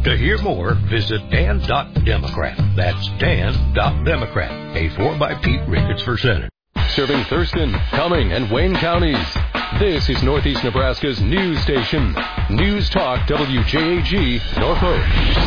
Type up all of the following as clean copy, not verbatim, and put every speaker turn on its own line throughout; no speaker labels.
To hear more, visit Dan.Democrat. That's Dan.Democrat. Paid for by Pete Ricketts for Senate.
Serving Thurston, Cumming, and Wayne counties. This is Northeast Nebraska's news station. News Talk WJAG, Norfolk.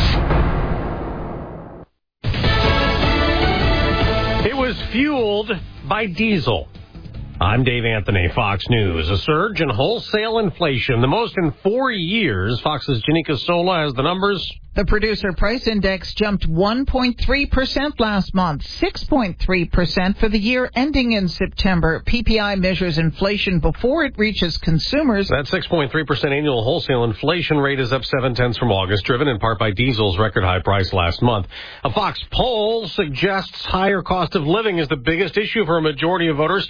It was fueled by diesel. I'm Dave Anthony, Fox News. A surge in wholesale inflation, the most in 4 years. Fox's Janika Sola has the numbers.
The producer price index jumped 1.3% last month, 6.3% for the year ending in September. PPI measures inflation before it reaches consumers.
That 6.3% annual wholesale inflation rate is up 0.7 from August, driven in part by diesel's record high price last month. A Fox poll suggests higher cost of living is the biggest issue for a majority of voters.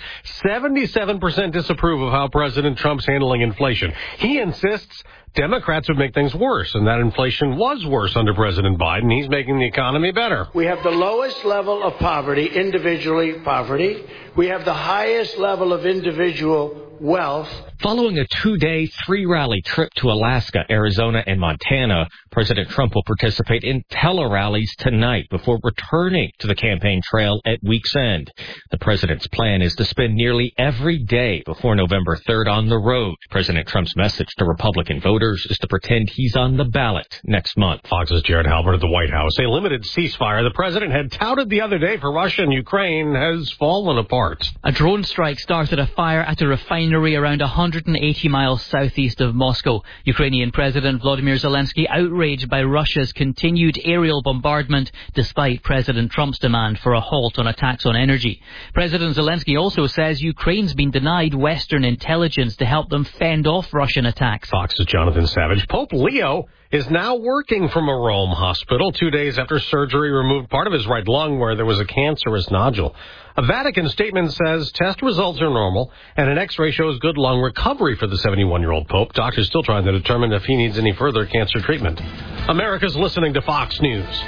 77% disapprove of how President Trump's handling inflation. He insists Democrats would make things worse, and that inflation was worse under President Biden. He's making the economy better.
We have the lowest level of poverty, individually poverty. We have the highest level of individual wealth.
Following a 2-day, 3-rally trip to Alaska, Arizona, and Montana, President Trump will participate in tele-rallies tonight before returning to the campaign trail at week's end. The president's plan is to spend nearly every day before November 3rd on the road. President Trump's message to Republican voters is to pretend he's on the ballot next month.
Fox's Jared Halbert at the White House. A limited ceasefire the president had touted the other day for Russia and Ukraine has fallen apart.
A drone strike started a fire at a refinery around 180 miles southeast of Moscow. Ukrainian President Volodymyr Zelensky outraged by Russia's continued aerial bombardment despite President Trump's demand for a halt on attacks on energy. President Zelensky also says Ukraine's been denied Western intelligence to help them fend off Russian attacks.
Fox's Jonathan Savage. Pope Leo is now working from a Rome hospital 2 days after surgery removed part of his right lung where there was a cancerous nodule. A Vatican statement says test results are normal and an X-ray shows good lung recovery for the 71-year-old Pope. Doctors still trying to determine if he needs any further cancer treatment. America's listening to Fox News.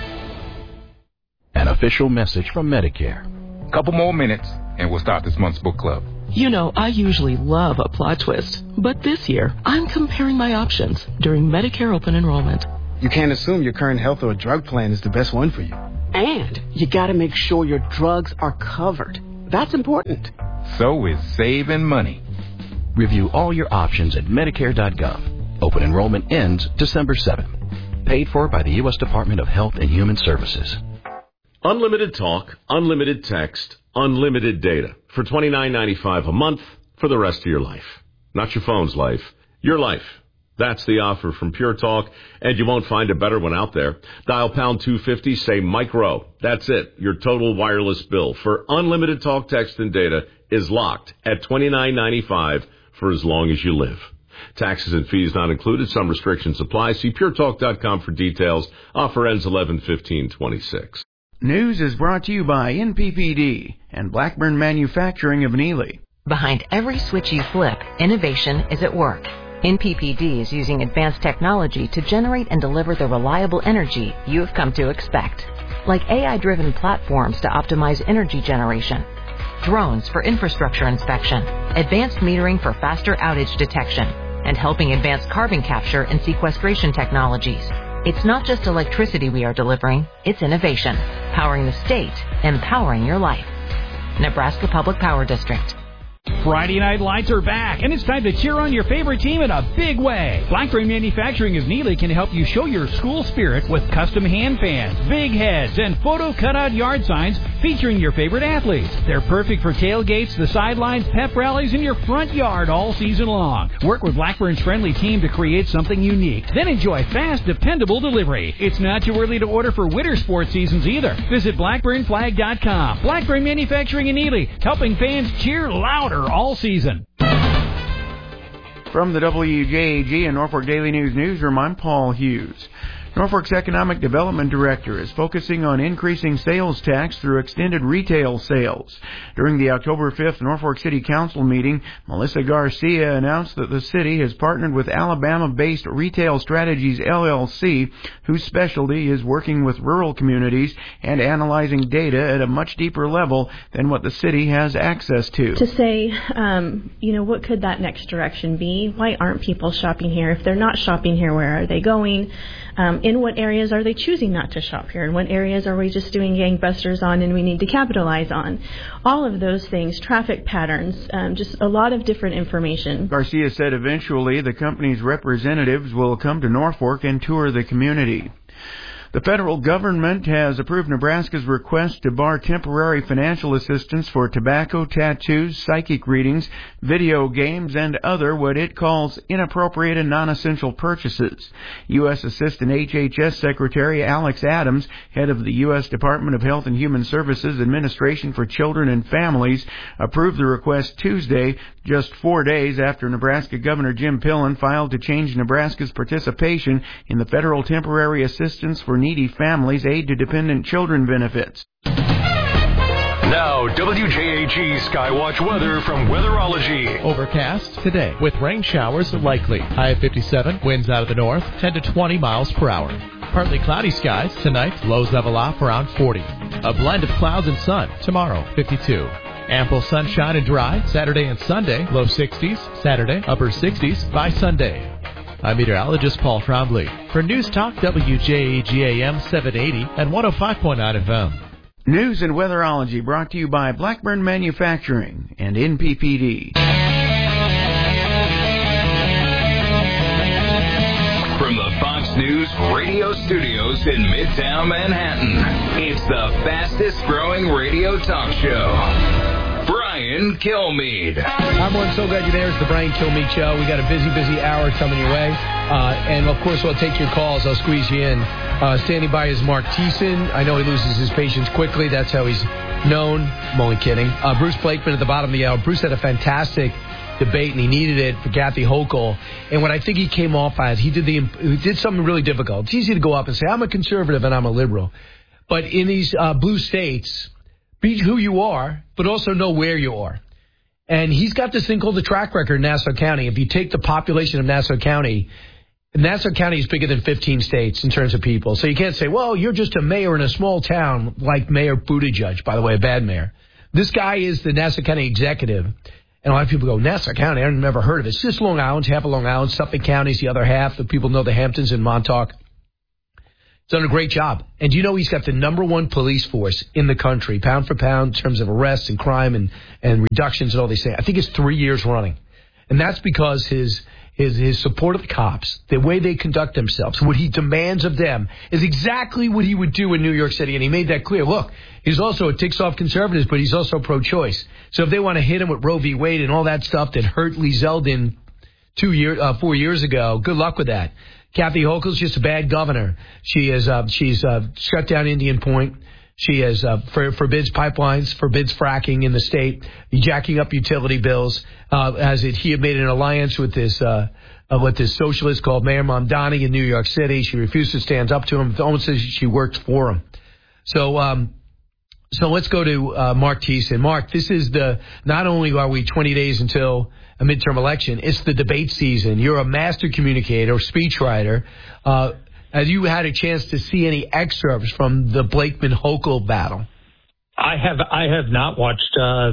An official message from Medicare.
Couple more minutes and we'll start this month's book club.
You know, I usually love a plot twist, but this year, I'm comparing my options during Medicare open enrollment.
You can't assume your current health or drug plan is the best one for you.
And you gotta make sure your drugs are covered. That's important.
So is saving money.
Review all your options at Medicare.gov. Open enrollment ends December 7th. Paid for by the U.S. Department of Health and Human Services.
Unlimited talk, unlimited text, unlimited data for $29.95 a month for the rest of your life. Not your phone's life, your life. That's the offer from Pure Talk, and you won't find a better one out there. Dial pound 250, say Mike Rowe. That's it. Your total wireless bill for unlimited talk, text, and data is locked at $29.95 for as long as you live. Taxes and fees not included. Some restrictions apply. See puretalk.com for details. Offer ends 11/15/26.
News is brought to you by NPPD and Blackburn Manufacturing of Neely.
Behind every switch you flip, innovation is at work. NPPD is using advanced technology to generate and deliver the reliable energy you have come to expect. Like AI-driven platforms to optimize energy generation, drones for infrastructure inspection, advanced metering for faster outage detection, and helping advance carbon capture and sequestration technologies. It's not just electricity we are delivering, it's innovation. Powering the state, empowering your life. Nebraska Public Power District.
Friday night lights are back, and it's time to cheer on your favorite team in a big way. Blackburn Manufacturing of Neely can help you show your school spirit with custom hand fans, big heads, and photo cutout yard signs featuring your favorite athletes. They're perfect for tailgates, the sidelines, pep rallies, and your front yard all season long. Work with Blackburn's friendly team to create something unique. Then enjoy fast, dependable delivery. It's not too early to order for winter sports seasons either. Visit blackburnflag.com. Blackburn Manufacturing in Neely, helping fans cheer louder all season.
From the WJAG and Norfolk Daily News newsroom, I'm Paul Hughes. Norfolk's Economic Development Director is focusing on increasing sales tax through extended retail sales. During the October 5th Norfolk City Council meeting, Melissa Garcia announced that the city has partnered with Alabama-based Retail Strategies LLC, whose specialty is working with rural communities and analyzing data at a much deeper level than what the city has access to.
To say, what could that next direction be? Why aren't people shopping here? If they're not shopping here, where are they going? In what areas are they choosing not to shop here? In what areas are we just doing gangbusters on and we need to capitalize on? All of those things, traffic patterns, just a lot of different information.
Garcia said eventually the company's representatives will come to Norfolk and tour the community. The federal government has approved Nebraska's request to bar temporary financial assistance for tobacco, tattoos, psychic readings, video games, and other what it calls inappropriate and non-essential purchases. U.S. Assistant HHS Secretary Alex Adams, head of the U.S. Department of Health and Human Services Administration for Children and Families, approved the request Tuesday, just 4 days after Nebraska Governor Jim Pillen filed to change Nebraska's participation in the federal temporary assistance for needy families aid to dependent children benefits.
Now, WJAG Skywatch weather from Weatherology.
Overcast today with rain showers likely. High of 57, winds out of the north, 10 to 20 miles per hour. Partly cloudy skies tonight, lows level off around 40. A blend of clouds and sun tomorrow, 52. Ample sunshine and dry Saturday and Sunday, low 60s. Saturday, upper 60s by Sunday. I'm meteorologist Paul Trombley for News Talk WJAG AM 780 and 105.9 FM.
News and weatherology brought to you by Blackburn Manufacturing and NPPD.
From the Fox News radio studios in Midtown Manhattan, it's the fastest growing radio talk show. Brian Kilmeade.
I'm so glad you're there. It's the Brian Kilmeade Show. We got a busy hour coming your way. And, of course, I'll take your calls. I'll squeeze you in. Standing by is Mark Thiessen. I know he loses his patience quickly. That's how he's known. I'm only kidding. Bruce Blakeman at the bottom of the hour. Bruce had a fantastic debate, and he needed it for Kathy Hochul. And what I think he came off as, he did something really difficult. It's easy to go up and say, I'm a conservative and I'm a liberal. But in these blue states, be who you are, but also know where you are. And he's got this thing called the track record in Nassau County. If you take the population of Nassau County is bigger than 15 states in terms of people. So you can't say, well, you're just a mayor in a small town like Mayor Buttigieg, by the way, a bad mayor. This guy is the Nassau County executive. And a lot of people go, Nassau County, I've never heard of it. It's just Long Island, half of Long Island. Suffolk County's the other half. The people know the Hamptons and Montauk. He's done a great job. And you know he's got the #1 police force in the country, pound for pound, in terms of arrests and crime and reductions and all these things. I think it's 3 years running. And that's because his support of the cops, the way they conduct themselves, what he demands of them, is exactly what he would do in New York City. And he made that clear. Look, he's also a ticks off conservatives, but he's also pro-choice. So if they want to hit him with Roe v. Wade and all that stuff that hurt Lee Zeldin 4 years ago, good luck with that. Kathy Hochul's just a bad governor. She's shut down Indian Point. She has forbids pipelines, forbids fracking in the state, jacking up utility bills. He had made an alliance with this socialist called Mayor Mamdani in New York City. She refuses to stand up to him. Almost says she works for him. So let's go to Mark Thiessen. Mark, this is not only are we 20 days until a midterm election, it's the debate season. You're a master communicator, speechwriter. Have you had a chance to see any excerpts from the Blakeman-Hochul battle?
I have not watched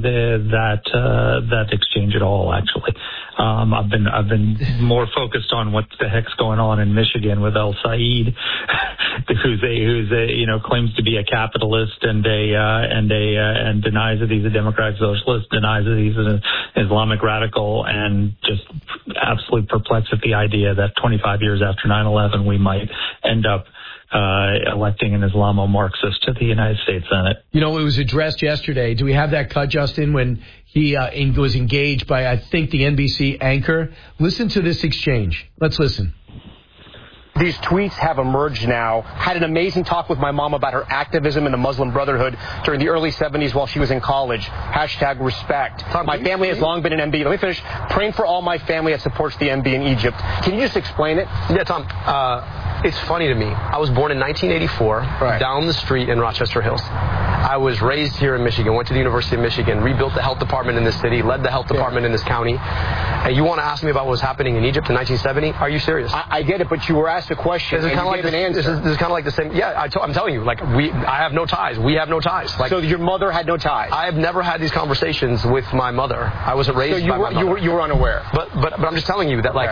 that exchange at all. Actually, I've been more focused on what the heck's going on in Michigan with El Said, who's claims to be a capitalist and denies that he's a Democratic socialist, denies that he's an Islamic radical, and just absolutely perplexed at the idea that 25 years after 9/11 we might end up electing an Islamo-Marxist to the United States Senate.
You know, it was addressed yesterday. Do we have that cut, Justin, when he was engaged by, I think, the NBC anchor? Listen to this exchange. Let's listen.
These tweets have emerged now. Had an amazing talk with my mom about her activism in the Muslim Brotherhood during the early 70s while she was in college. #respect. My family has long been an MB. Let me finish. Praying for all my family that supports the MB in Egypt. Can you just explain it?
Yeah, Tom. It's funny to me. I was born in 1984 down the street in Rochester Hills. I was raised here in Michigan, went to the University of Michigan, rebuilt the health department in this city, led the health department in this county. And you want to ask me about what was happening in Egypt in 1970? Are you serious?
I get it, but you were asked a question and you gave an answer.
This is kind of like the same. Yeah, I'm telling you, I have no ties. We have no ties.
So your mother had no ties?
I have never had these conversations with my mother. I wasn't raised by my mother.
You were unaware?
But I'm just telling you that,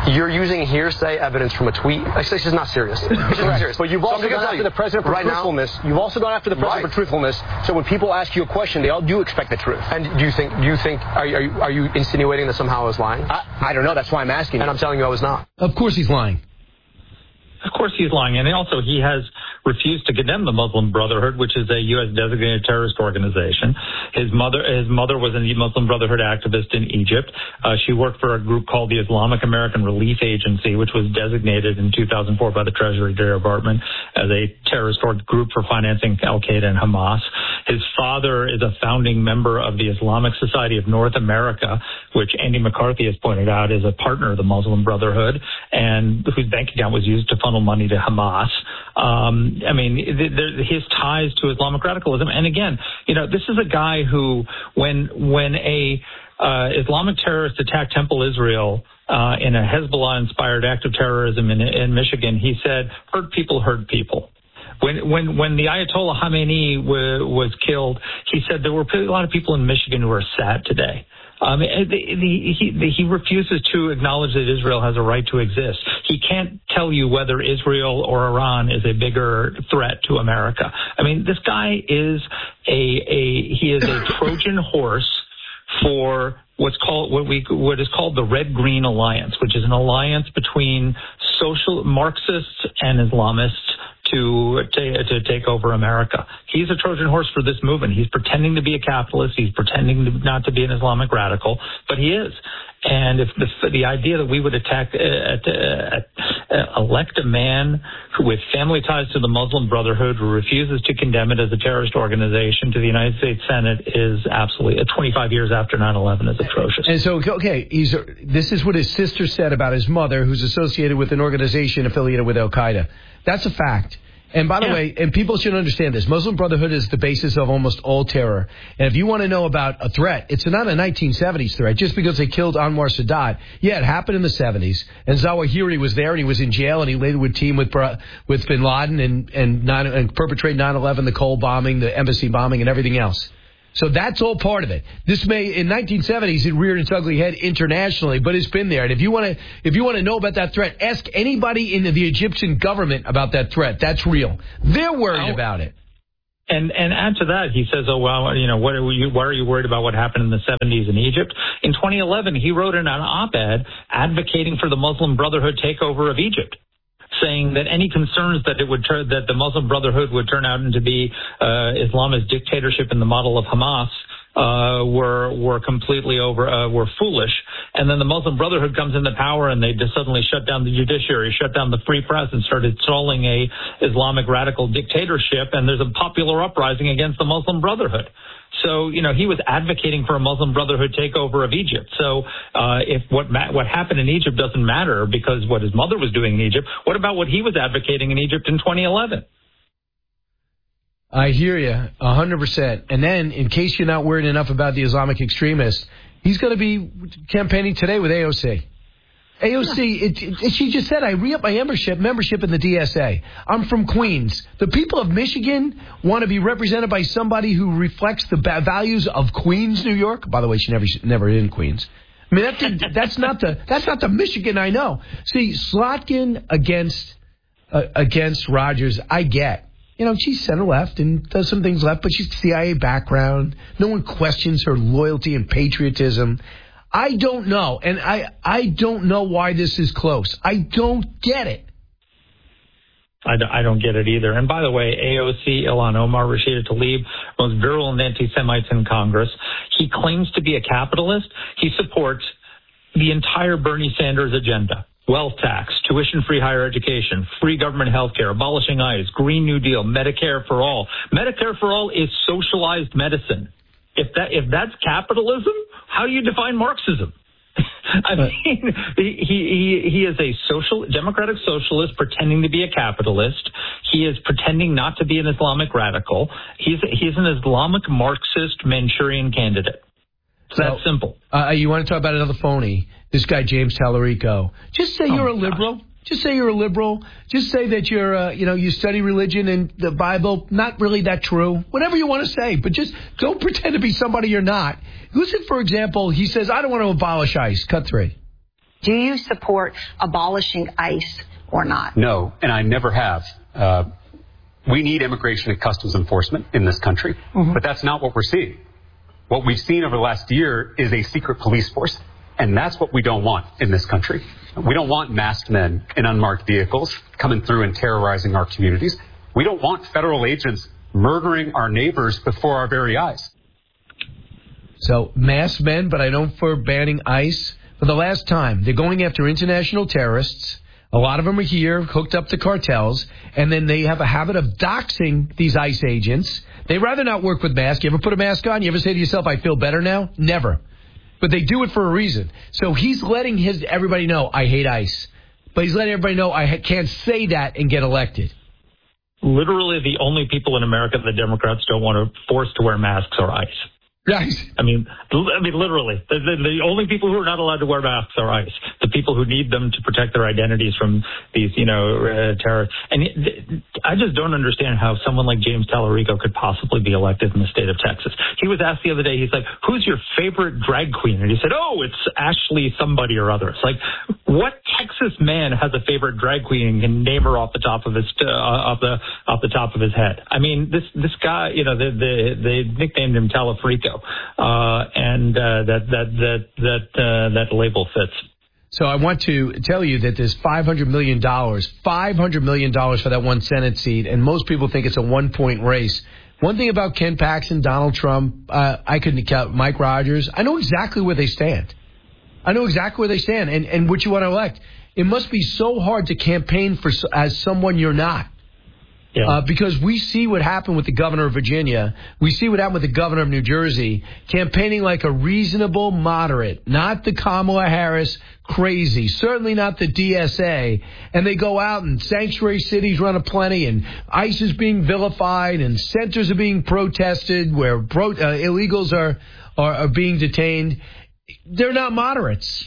You're using hearsay evidence from a tweet. Actually, this is not serious. This is not serious.
But you've also gone after the president for truthfulness. You've also gone after the president for truthfulness. So when people ask you a question, they all do expect the truth.
And do you think? Are you insinuating that somehow I was lying?
I don't know. That's why I'm asking.
And I'm telling you I was not.
Of course he's lying.
Of course he's lying. And also he has refused to condemn the Muslim Brotherhood, which is a U.S. designated terrorist organization. His mother was a Muslim Brotherhood activist in Egypt. She worked for a group called the Islamic American Relief Agency, which was designated in 2004 by the Treasury Department as a terrorist group for financing Al-Qaeda and Hamas. His father is a founding member of the Islamic Society of North America, which Andy McCarthy has pointed out is a partner of the Muslim Brotherhood, and whose bank account was used to funnel money to Hamas. I mean, his ties to Islamic radicalism. And again, this is a guy who, when a Islamic terrorist attacked Temple Israel in a Hezbollah-inspired act of terrorism in Michigan, he said, "Hurt people, hurt people." When the Ayatollah Khamenei was killed, he said there were a lot of people in Michigan who are sad today. He refuses to acknowledge that Israel has a right to exist. He can't tell you whether Israel or Iran is a bigger threat to America. I mean, this guy is a Trojan horse for what is called the Red-Green Alliance, which is an alliance between social Marxists and Islamists to take over America. He's a Trojan horse for this movement. He's pretending to be a capitalist. He's pretending not to be an Islamic radical, but he is. And if the idea that we would elect a man with family ties to the Muslim Brotherhood who refuses to condemn it as a terrorist organization to the United States Senate is absolutely, 25 years after 9/11, is atrocious.
And so, okay, this is what his sister said about his mother, who's associated with an organization affiliated with Al-Qaeda. That's a fact. And by the way, and people should understand this, Muslim Brotherhood is the basis of almost all terror. And if you want to know about a threat, it's not a 1970s threat just because they killed Anwar Sadat. Yeah, it happened in the 70s. And Zawahiri was there and he was in jail and he later would team with bin Laden and perpetrate 9/11, the Cole bombing, the embassy bombing and everything else. So that's all part of it. In 1970s, it reared its ugly head internationally, but it's been there. And if you want to know about that threat, ask anybody in the Egyptian government about that threat. That's real. They're worried about it.
And add to that, he says, "Oh well, why are you worried about what happened in the 70s in Egypt?" In 2011, he wrote in an op-ed advocating for the Muslim Brotherhood takeover of Egypt, saying that any concerns that that the Muslim Brotherhood would turn out into be Islamist dictatorship in the model of Hamas were completely were foolish. And then the Muslim Brotherhood comes into power and they just suddenly shut down the judiciary, shut down the free press, and started installing a Islamic radical dictatorship. And there's a popular uprising against the Muslim Brotherhood. So, he was advocating for a Muslim Brotherhood takeover of Egypt. So, if what happened in Egypt doesn't matter because what his mother was doing in Egypt, what about what he was advocating in Egypt in 2011?
I hear you 100%. And then, in case you're not worried enough about the Islamic extremists, he's going to be campaigning today with AOC. AOC, she just said, I re-up my membership in the DSA. I'm from Queens. The people of Michigan want to be represented by somebody who reflects the values of Queens, New York. By the way, she never in Queens. I mean, that's not the Michigan I know. See, Slotkin against Rogers, I get. She's center left and does some things left, but she's CIA background. No one questions her loyalty and patriotism. I don't know, and I don't know why this is close. I don't get it.
I don't get it either. And by the way, AOC, Ilhan Omar, Rashida Tlaib, most virulent anti-Semites in Congress. He claims to be a capitalist. He supports the entire Bernie Sanders agenda. Wealth tax, tuition-free higher education, free government health care, abolishing ICE, Green New Deal, Medicare for all. Medicare for all is socialized medicine. If that's capitalism, how do you define Marxism? I mean, he is a democratic socialist pretending to be a capitalist. He is pretending not to be an Islamic radical. He's an Islamic Marxist Manchurian candidate. It's that simple.
You want to talk about another phony? This guy, James Tallarico. Just say you're a liberal. Just say you're a liberal. Just say that you're, you study religion and the Bible. Not really that true. Whatever you want to say, but just don't pretend to be somebody you're not. Listen, for example, he says, I don't want to abolish ICE. Cut 3.
Do you support abolishing ICE or not?
No, and I never have. We need immigration and customs enforcement in this country, but that's not what we're seeing. What we've seen over the last year is a secret police force, and that's what we don't want in this country. We don't want masked men in unmarked vehicles coming through and terrorizing our communities. We don't want federal agents murdering our neighbors before our very eyes.
So, masked men, but I don't for banning ICE. For the last time, they're going after international terrorists. A lot of them are here, hooked up to cartels, and then they have a habit of doxing these ICE agents. They'd rather not work with masks. You ever put a mask on? You ever say to yourself, I feel better now? Never. But they do it for a reason. So he's letting everybody know, I hate ICE. But he's letting everybody know, I can't say that and get elected.
Literally the only people in America the Democrats don't want to force to wear masks are ICE.
Right.
I mean, literally, the only people who are not allowed to wear masks are ICE. The people who need them to protect their identities from these, terrorists. And I just don't understand how someone like James Tallarico could possibly be elected in the state of Texas. He was asked the other day, he's like, who's your favorite drag queen? And he said, oh, it's Ashley somebody or other. It's like, what Texas man has a favorite drag queen and can name her off the top of his off the top of his head? I mean, this guy, they nicknamed him Tallarico. And that label fits.
So I want to tell you that there's $500 million for that one Senate seat, and most people think it's a one-point race. One thing about Ken Paxton, Donald Trump, I couldn't count Mike Rogers. I know exactly where they stand. And what you want to elect. It must be so hard to campaign for as someone you're not. Yeah. Because we see what happened with the governor of Virginia. We see what happened with the governor of New Jersey, campaigning like a reasonable moderate, not the Kamala Harris crazy, certainly not the DSA. And they go out and sanctuary cities run aplenty, and ICE is being vilified, and centers are being protested where illegals are being detained. They're not moderates.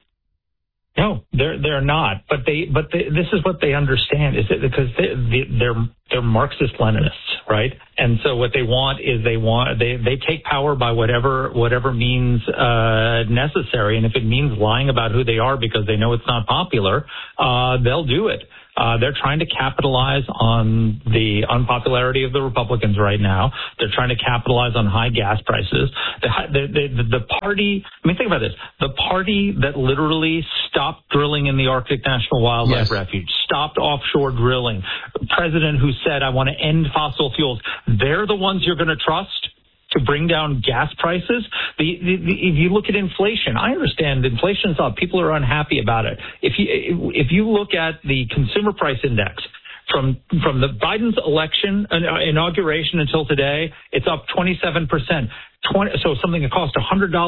No, they're not. But this is what they understand, is that because they're Marxist-Leninists, right? And so what they want is they take power by whatever means necessary, and if it means lying about who they are because they know it's not popular, they'll do it. They're trying to capitalize on the unpopularity of the Republicans right now. They're trying to capitalize on high gas prices. The party, I mean, think about this. The party that literally stopped drilling in the Arctic National Wildlife Refuge, stopped offshore drilling, president who said, I want to end fossil fuels, they're the ones you're going to trust to bring down gas prices. If you look at inflation, I understand inflation's up. People are unhappy about it. If you look at the consumer price index from the Biden's election inauguration until today, it's up 27%. So something that cost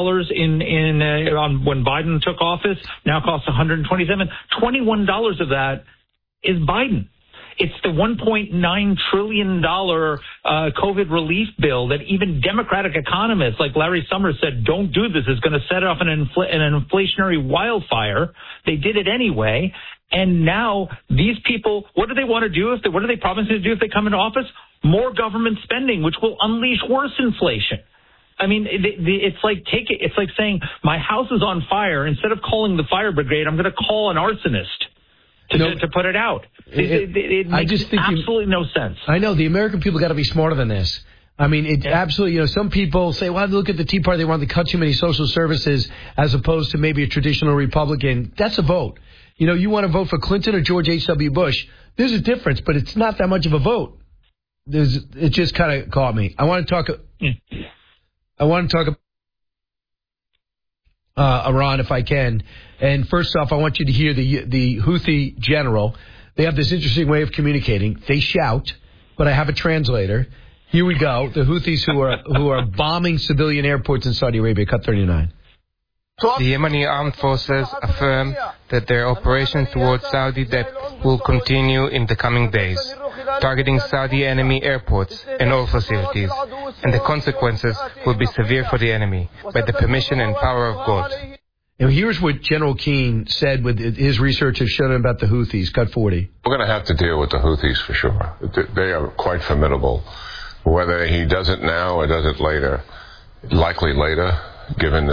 $100 on when Biden took office now costs $127. $21 of that is Biden. It's the $1.9 trillion COVID relief bill that even Democratic economists like Larry Summers said, don't do this. It's going to set off an inflationary wildfire. They did it anyway. And now these people, what do they want to do? What are they promising to do if they come into office? More government spending, which will unleash worse inflation. I mean, it's like it's like saying my house is on fire. Instead of calling the fire brigade, I'm going to call an arsonist to put it out. It makes absolutely no sense.
I know. The American people got to be smarter than this. I mean, it absolutely, some people say, well, look at the Tea Party. They want to cut too many social services as opposed to maybe a traditional Republican. That's a vote. You want to vote for Clinton or George H.W. Bush. There's a difference, but it's not that much of a vote. It just kind of caught me. I want to talk Iran, if I can. And first off, I want you to hear the Houthi general. They have this interesting way of communicating. They shout, but I have a translator. Here we go. The Houthis who are bombing civilian airports in Saudi Arabia. Cut 39.
The Yemeni armed forces affirm that their operation towards Saudi depth will continue in the coming days, targeting Saudi enemy airports and oil facilities, and the consequences will be severe for the enemy by the permission and power of God.
Now, here's what General Keane said with his research has shown him about the Houthis. Cut 40.
We're going to have to deal with the Houthis for sure. They are quite formidable. Whether he does it now or does it later, likely later, given this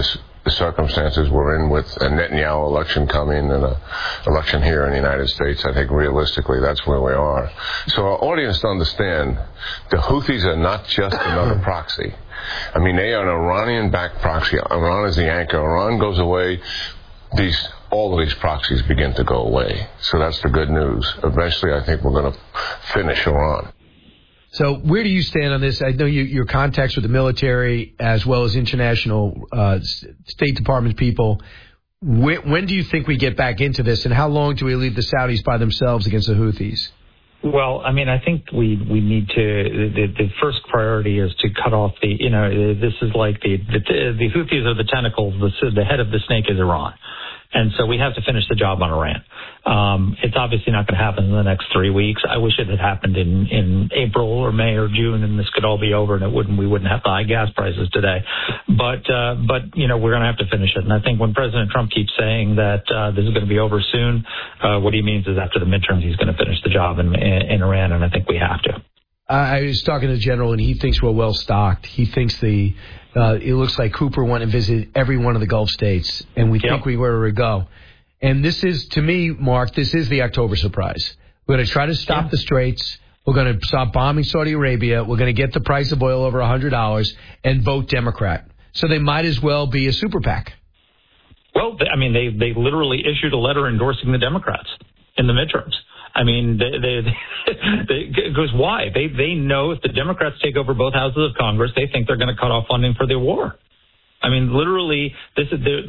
the circumstances we're in with a Netanyahu election coming and an election here in the United States, I think realistically that's where we are. So our audience to understand, the Houthis are not just another proxy. I mean, they are an Iranian-backed proxy. Iran is the anchor. Iran goes away, all of these proxies begin to go away. So that's the good news. Eventually, I think we're going to finish Iran.
So where do you stand on this? I know your contacts with the military as well as international State Department people. When do you think we get back into this, and how long do we leave the Saudis by themselves against the Houthis?
Well, I mean, I think we need to. The first priority is to cut off the. This is like the Houthis are the tentacles. The head of the snake is Iran. And so we have to finish the job on Iran. It's obviously not going to happen in the next 3 weeks. I wish it had happened in April or May or June, and this could all be over, and we wouldn't have the high gas prices today. But we're going to have to finish it. And I think when President Trump keeps saying that this is going to be over soon, what he means is after the midterms he's going to finish the job in Iran, and I think we have to.
I was talking to the general, and he thinks we're well stocked. He thinks it looks like Cooper went and visited every one of the Gulf states, and we think we were where to go. And this is, to me, Mark, this is the October surprise. We're going to try to stop the Straits. We're going to stop bombing Saudi Arabia. We're going to get the price of oil over $100 and vote Democrat. So they might as well be a super PAC.
Well, I mean, they literally issued a letter endorsing the Democrats in the midterms. I mean, because why? They know if the Democrats take over both houses of Congress, they think they're going to cut off funding for the war. I mean, literally, they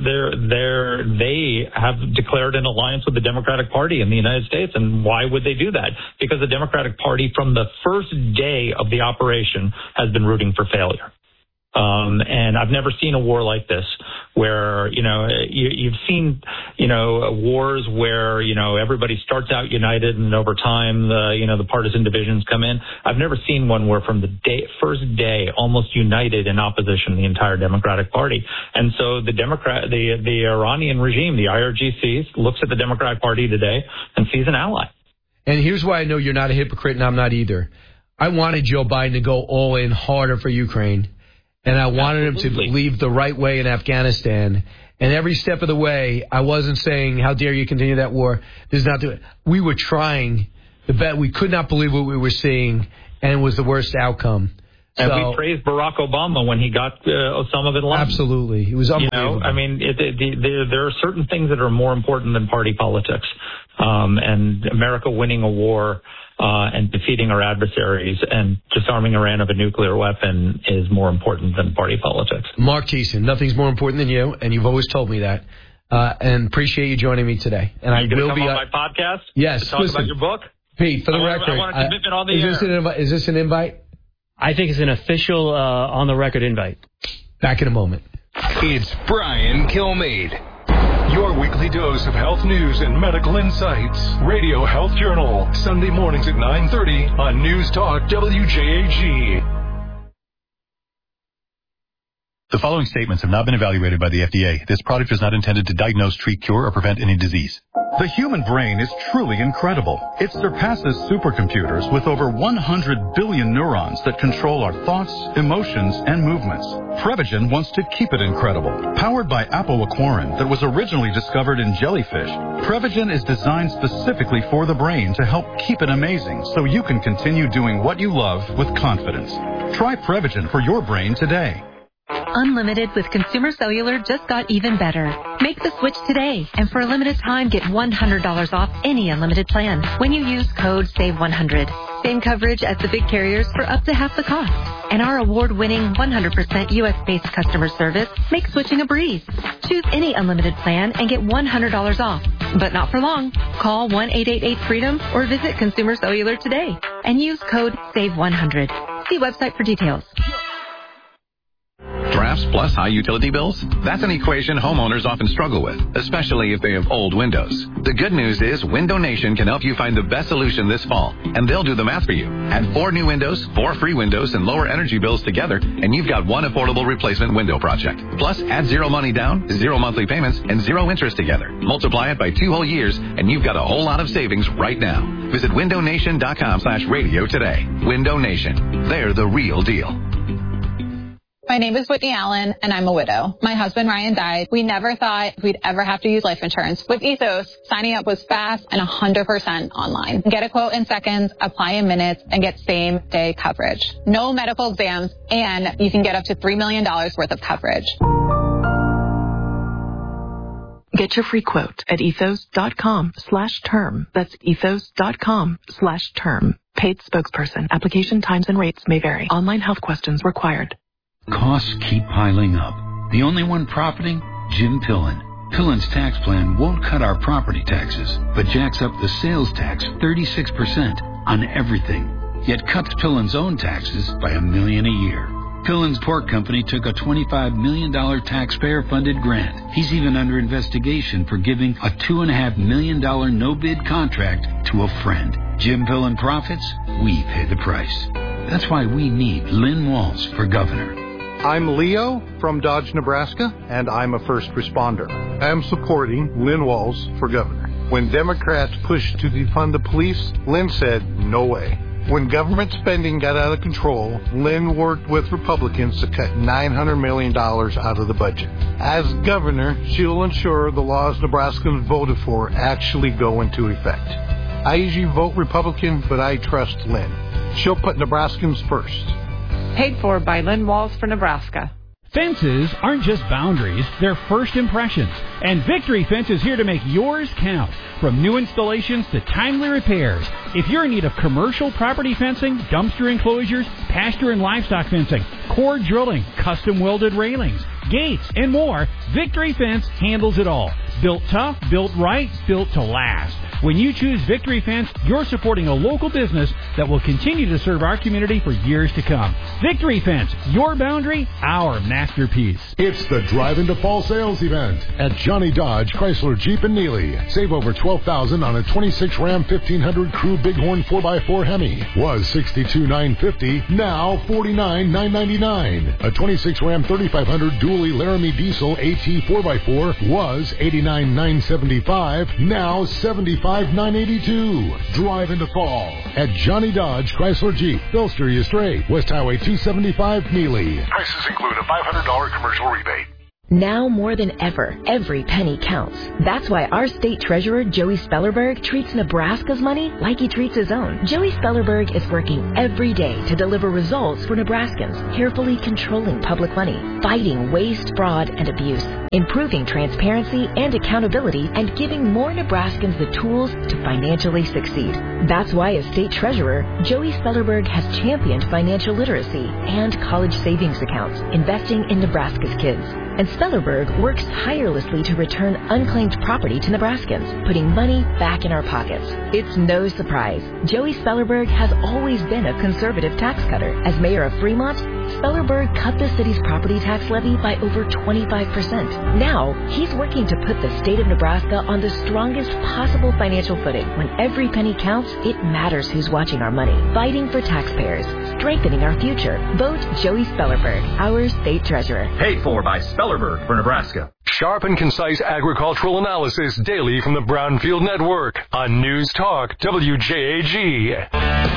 have declared an alliance with the Democratic Party in the United States. And why would they do that? Because the Democratic Party, from the first day of the operation, has been rooting for failure. And I've never seen a war like this where, you've seen, wars where, everybody starts out united and over time, the partisan divisions come in. I've never seen one where from the first day, almost united in opposition, the entire Democratic Party. And so the Iranian regime, the IRGC, looks at the Democratic Party today and sees an ally.
And here's why I know you're not a hypocrite and I'm not either. I wanted Joe Biden to go all in harder for Ukraine. And I wanted him to leave the right way in Afghanistan. And every step of the way, I wasn't saying, how dare you continue that war. This is not doing. We were trying. We could not believe what we were seeing, and it was the worst outcome.
And we praised Barack Obama when he got Osama bin Laden.
Absolutely. It was unbelievable.
I mean, there are certain things that are more important than party politics. And America winning a war and defeating our adversaries and disarming Iran of a nuclear weapon is more important than party politics.
Mark Thiessen, nothing's more important than you, and you've always told me that. And appreciate you joining me today. And I will be
on my podcast.
Yes,
to talk about your book.
Pete, for the record,
I want a commitment on the air.
Is this an invite?
I think it's an official on the record invite.
Back in a moment.
It's Brian Kilmeade. Your weekly dose of health news and medical insights. Radio Health Journal, Sunday mornings at 9:30 on News Talk WJAG.
The following statements have not been evaluated by the FDA. This product is not intended to diagnose, treat, cure, or prevent any disease.
The human brain is truly incredible. It surpasses supercomputers with over 100 billion neurons that control our thoughts, emotions, and movements. Prevagen wants to keep it incredible. Powered by apoaquarin that was originally discovered in jellyfish, Prevagen is designed specifically for the brain to help keep it amazing so you can continue doing what you love with confidence. Try Prevagen for your brain today.
Unlimited with Consumer Cellular just got even better. Make the switch today, and for a limited time, get $100 off any unlimited plan when you use code SAVE100. Same coverage as the big carriers for up to half the cost. And our award-winning 100% U.S.-based customer service makes switching a breeze. Choose any unlimited plan and get $100 off. But not for long. Call 1-888-FREEDOM or visit Consumer Cellular today and use code SAVE100. See website for details.
Drafts plus high utility bills? That's an equation homeowners often struggle with, especially if they have old windows. The good news is Window Nation can help you find the best solution this fall, and they'll do the math for you. Add 4 new windows, 4 free windows, and lower energy bills together, and you've got one affordable replacement window project. Plus, add 0 money down, 0 monthly payments, and 0 interest together. Multiply it by 2 whole years, and you've got a whole lot of savings right now. Visit windownation.com/radio today. Window Nation. They're the real deal.
My name is Whitney Allen, and I'm a widow. My husband, Ryan, died. We never thought we'd ever have to use life insurance. With Ethos, signing up was fast and 100% online. Get a quote in seconds, apply in minutes, and get same-day coverage. No medical exams, and you can get up to $3 million worth of coverage.
Get your free quote at ethos.com/term. That's ethos.com/term. Paid spokesperson. Application times and rates may vary. Online health questions required.
Costs keep piling up. The only one profiting? Jim Pillen. Pillen's tax plan won't cut our property taxes, but jacks up the sales tax 36% on everything, yet cuts Pillen's own taxes by $1 million a year. Pillen's pork company took a $25 million taxpayer-funded grant. He's even under investigation for giving a $2.5 million no-bid contract to a friend. Jim Pillen profits, we pay the price. That's why we need Lynn Walls for governor.
I'm Leo from Dodge, Nebraska, and I'm a first responder. I am supporting Lynn Walls for governor. When Democrats pushed to defund the police, Lynn said, no way. When government spending got out of control, Lynn worked with Republicans to cut $900 million out of the budget. As governor, she'll ensure the laws Nebraskans voted for actually go into effect. I usually vote Republican, but I trust Lynn. She'll put Nebraskans first.
Paid for by Lynn Walls for Nebraska.
Fences aren't just boundaries, they're first impressions. And Victory Fence is here to make yours count. From new installations to timely repairs. If you're in need of commercial property fencing, dumpster enclosures, pasture and livestock fencing, core drilling, custom welded railings, gates, and more, Victory Fence handles it all. Built tough, built right, built to last. When you choose Victory Fence, you're supporting a local business that will continue to serve our community for years to come. Victory Fence, your boundary, our masterpiece.
It's the Drive into Fall sales event at Johnny Dodge, Chrysler, Jeep, and Neely. Save over $12,000 on a 26 Ram 1500 Crew Bighorn 4x4 Hemi. Was $62,950, now $49,999. A 26 Ram 3500 Dually Laramie Diesel AT 4x4 was $89,975, now $75,982. Drive into fall at Johnny Dodge, Chrysler, Jeep. They'll steer you straight. West Highway 275, Neely. Prices include a $500 commercial rebate.
Now more than ever, every penny counts. That's why our state treasurer, Joey Spellerberg, treats Nebraska's money like he treats his own. Joey Spellerberg is working every day to deliver results for Nebraskans, carefully controlling public money, fighting waste, fraud, and abuse, improving transparency and accountability, and giving more Nebraskans the tools to financially succeed. That's why as state treasurer, Joey Spellerberg has championed financial literacy and college savings accounts, investing in Nebraska's kids. And Spellerberg works tirelessly to return unclaimed property to Nebraskans, putting money back in our pockets. It's no surprise. Joey Spellerberg has always been a conservative tax cutter. As mayor of Fremont, Spellerberg cut the city's property tax levy by over 25%. Now, he's working to put the state of Nebraska on the strongest possible financial footing. When every penny counts, it matters who's watching our money. Fighting for taxpayers, strengthening our future. Vote Joey Spellerberg, our state treasurer.
Paid for by Spellerberg for Nebraska. Sharp and concise agricultural analysis daily from the Brownfield Network on News Talk WJAG.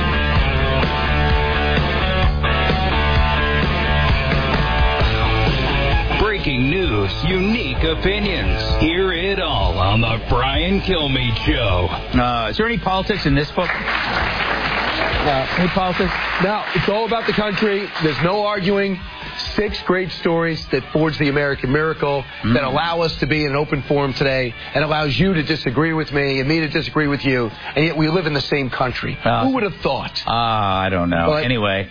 Breaking news, unique opinions. Hear it all on the Brian Kilmeade Show.
Is there any politics in this book? Any politics?
No, it's all about the country. There's no arguing. 6 great stories that forge the American miracle, that allow us to be in an open forum today, and allows you to disagree with me and me to disagree with you, and yet we live in the same country. Who would have thought?
I don't know.
But,
anyway.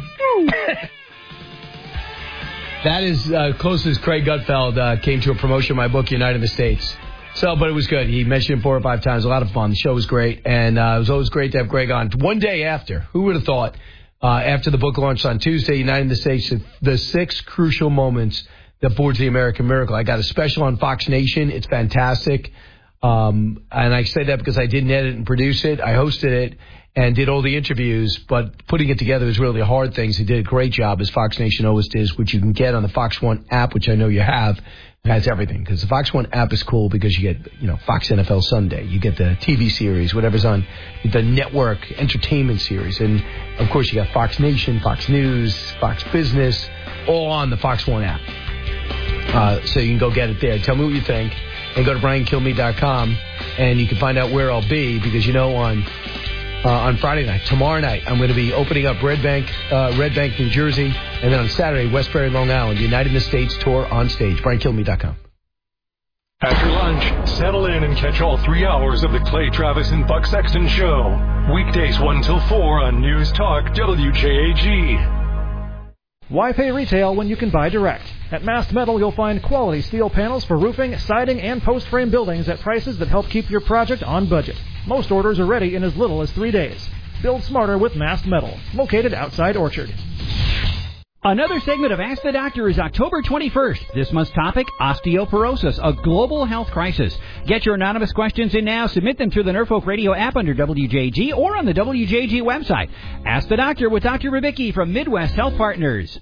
That is close as Craig Gutfeld came to a promotion of my book, United the States. So, but it was good. He mentioned it 4 or 5 times. A lot of fun. The show was great, and it was always great to have Greg on. One day after, who would have thought, after the book launched on Tuesday, United the States, the 6 crucial moments that forged the American miracle. I got a special on Fox Nation. It's fantastic. And I say that because I didn't edit and produce it. I hosted it and did all the interviews, but putting it together is really a hard thing. He did a great job, as Fox Nation always does, which you can get on the Fox One app, which I know you have. It has everything, because the Fox One app is cool because you get, Fox NFL Sunday. You get the TV series, whatever's on the network entertainment series. And, of course, you got Fox Nation, Fox News, Fox Business, all on the Fox One app. So you can go get it there. Tell me what you think. And go to BrianKilmeade.com, and you can find out where I'll be, because, on Friday night, tomorrow night, I'm going to be opening up Red Bank, New Jersey, and then on Saturday, Westbury, Long Island, the United in the States tour on stage. BrianKilmeade.com.
After lunch, settle in and catch all 3 hours of the Clay Travis and Buck Sexton Show. Weekdays 1 till 4 on News Talk WJAG.
Why pay retail when you can buy direct? At Mast Metal, you'll find quality steel panels for roofing, siding, and post-frame buildings at prices that help keep your project on budget. Most orders are ready in as little as 3 days. Build smarter with Mast Metal, located outside Orchard.
Another segment of Ask the Doctor is October 21st. This month's topic, osteoporosis, a global health crisis. Get your anonymous questions in now. Submit them through the Norfolk Radio app under WJG or on the WJG website. Ask the Doctor with Dr. Ribicki from Midwest Health Partners.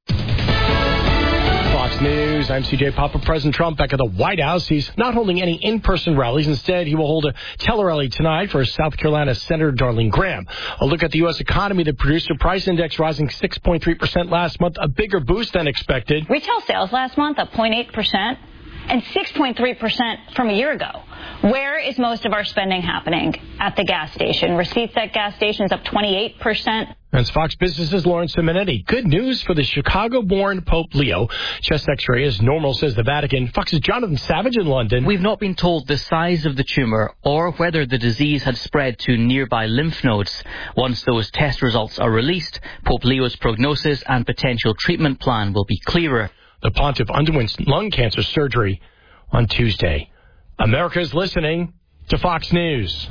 Fox News, I'm CJ Papa. President Trump back at the White House. He's not holding any in-person rallies. Instead, he will hold a tele-rally tonight for South Carolina Senator Darlene Graham. A look at the U.S. economy. The producer price index rising 6.3% last month, a bigger boost than expected.
Retail sales last month up 0.8%. And 6.3% from a year ago. Where is most of our spending happening? At the gas station. Receipts at gas stations up 28%.
That's Fox Business's Lawrence Simonetti. Good news for the Chicago-born Pope Leo. Chest X-ray is normal, says the Vatican. Fox's Jonathan Savage in London.
We've not been told the size of the tumour or whether the disease had spread to nearby lymph nodes. Once those test results are released, Pope Leo's prognosis and potential treatment plan will be clearer.
The pontiff underwent lung cancer surgery on Tuesday. America is listening to Fox News.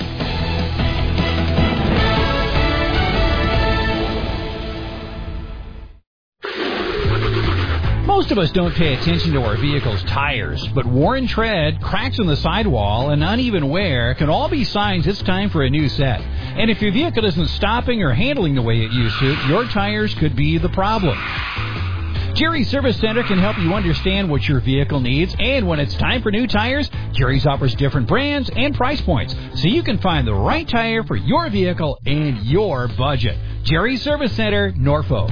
Most of us don't pay attention to our vehicle's tires, but worn tread, cracks in the sidewall, and uneven wear can all be signs it's time for a new set. And if your vehicle isn't stopping or handling the way it used to, your tires could be the problem. Jerry's Service Center can help you understand what your vehicle needs, and when it's time for new tires, Jerry's offers different brands and price points, so you can find the right tire for your vehicle and your budget. Jerry's Service Center, Norfolk.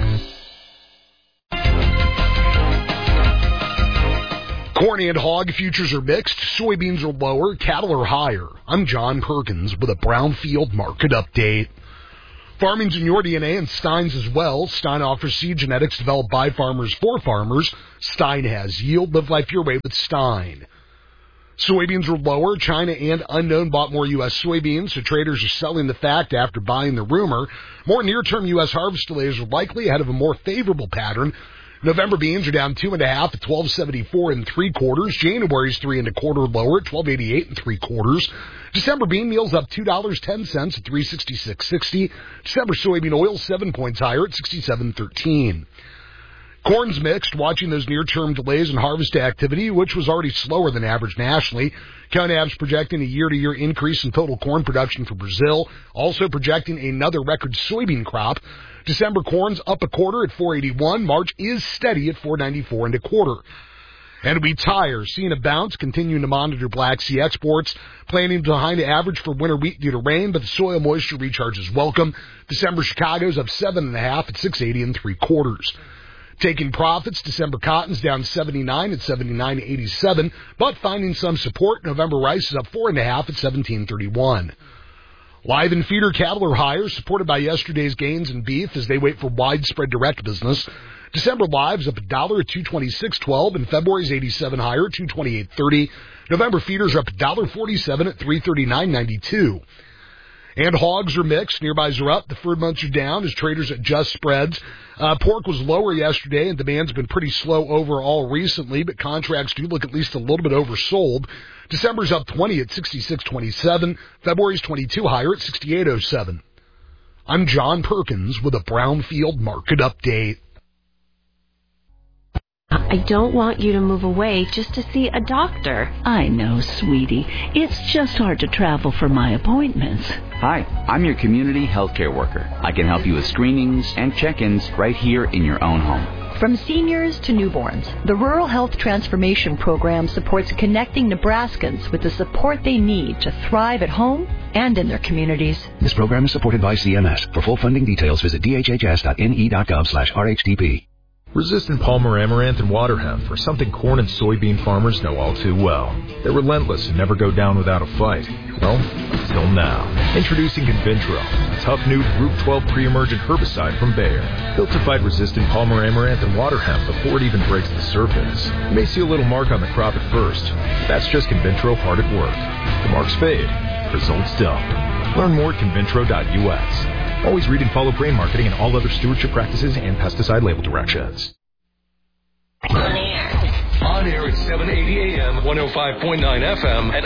Corn and hog futures are mixed, soybeans are lower, cattle are higher. I'm John Perkins with a Brownfield market update. Farming's in your DNA and Stein's as well. Stein offers seed genetics developed by farmers for farmers. Stein has yield. Live life your way with Stein. Soybeans are lower. China and unknown bought more U.S. soybeans, so traders are selling the fact after buying the rumor. More near-term U.S. harvest delays are likely ahead of a more favorable pattern. November beans are down 2.5 at 12.74 3/4. January's 3 1/4 lower at 12.88 3/4. December bean meal's up $2.10 at 366.60. December soybean oil 7 points higher at 67.13. Corn's mixed, watching those near-term delays in harvest activity, which was already slower than average nationally. CONAB's projecting a year-to-year increase in total corn production for Brazil, also projecting another record soybean crop. December corn's up 1/4 at 4.81. March is steady at 4.94 1/4. And we tires, seeing a bounce, continuing to monitor Black Sea exports, planning behind average for winter wheat due to rain, but the soil moisture recharge is welcome. December Chicago's up 7.5 at 6.80 3/4. Taking profits, December cotton's down 79 at 79.87, but finding some support. November rice is up 4.5 at 17.31. Live and feeder cattle are higher, supported by yesterday's gains in beef as they wait for widespread direct business. December live's up $1 at 226.12, and February's 87 higher at 228.30. November feeders are up $1.47 at 339.92. And hogs are mixed. Nearbys are up. The fur months are down as traders adjust spreads. Pork was lower yesterday, and demand's been pretty slow overall recently, but contracts do look at least a little bit oversold. December's up 20 at 66.27. February's 22 higher at 68.07. I'm John Perkins with a Brownfield market update.
I don't want you to move away just to see a doctor.
I know, sweetie. It's just hard to travel for my appointments.
Hi, I'm your community healthcare worker. I can help you with screenings and check-ins right here in your own home.
From seniors to newborns, the Rural Health Transformation Program supports connecting Nebraskans with the support they need to thrive at home and in their communities.
This program is supported by CMS. For full funding details, visit dhhs.ne.gov/RHTP.
Resistant Palmer Amaranth and water hemp are something corn and soybean farmers know all too well. They're relentless and never go down without a fight. Well, until now. Introducing Convintro, a tough new Group 12 pre-emergent herbicide from Bayer. Built to fight resistant Palmer Amaranth and water hemp before it even breaks the surface. You may see a little mark on the crop at first. That's just Convintro hard at work. The marks fade. Results don't. Learn more at convintro.us. Always read and follow grain marketing and all other stewardship practices and pesticide label directions.
On air at 780 AM, 105.9 FM, and